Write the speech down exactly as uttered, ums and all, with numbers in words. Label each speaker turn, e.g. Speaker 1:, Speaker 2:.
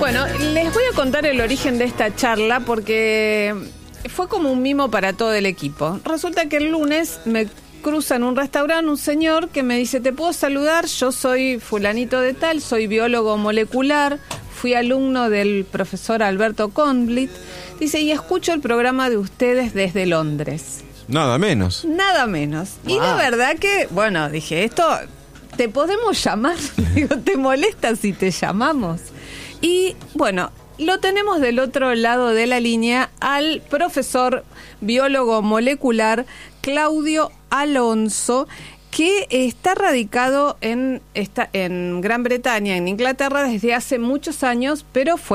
Speaker 1: Bueno, les voy a contar el origen de esta charla porque fue como un mimo para todo el equipo. Resulta que el lunes me cruza en un restaurante un señor que me dice: ¿te puedo saludar? Yo soy fulanito de tal, soy biólogo molecular, fui alumno del profesor Alberto Conblit. Dice, y escucho el programa de ustedes desde Londres.
Speaker 2: Nada menos.
Speaker 1: Nada menos. Wow. Y la verdad que, bueno, dije, esto, ¿te podemos llamar? Digo, ¿te molesta si te llamamos? Y bueno, lo tenemos del otro lado de la línea al profesor biólogo molecular Claudio Alonso, que está radicado en, está en Gran Bretaña, en Inglaterra, desde hace muchos años, pero fue